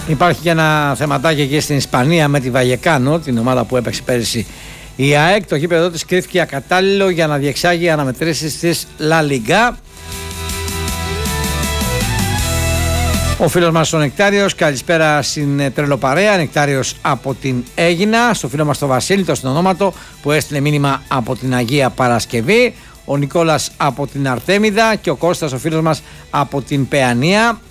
Υπάρχει και ένα θεματάκι εκεί στην Ισπανία με τη Βαγεκάνο, την ομάδα που έπαιξε πέρυσι η ΑΕΚ. Το γήπεδο της κρίθηκε ακατάλληλο για να διεξάγει αναμετρήσεις της La Liga. Ο φίλος μας ο Νεκτάριος, καλησπέρα στην τρελοπαρέα. Νεκτάριος από την Αίγινα. Στο φίλο μας το Βασίλη, το συνονόματο, που έστειλε μήνυμα από την Αγία Παρασκευή. Ο Νικόλας από την Αρτέμιδα και ο Κώστας ο φίλος μας από την Παιανία.